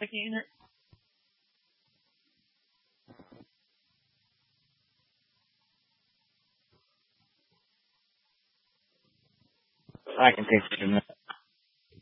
second unit? I can take it in a minute.